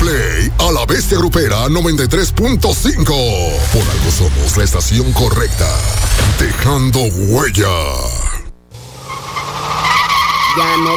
play a la Bestia Grupera 93.5. Por algo somos la estación correcta. Dejando huella. Ya no